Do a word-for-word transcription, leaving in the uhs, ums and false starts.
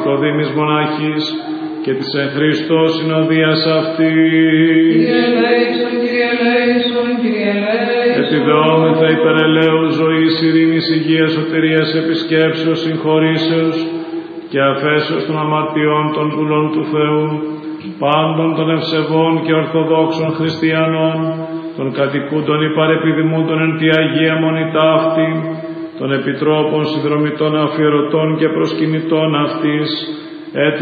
οικοδήμης μοναχής και της εν Χριστώ συνοδείας αυτή. Κύριε ελέησον, Κύριε ελέησον, Κύριε ελέησον. Επιδεόμεθα υπερελαίου ζωής, ειρήνης, υγείας, σωτηρίας, επισκέψεως, συγχωρήσεως και αφέσεως των αμαρτιών των δούλων του Θεού, πάντων των ευσεβών και ορθοδόξων χριστιανών, των κατοικούντων ή παρεπιδημούντων εν τη Αγία Μονή ταύτη, των επιτρόπων, συνδρομητών, αφιερωτών και προσκυνητών αυτής, έτη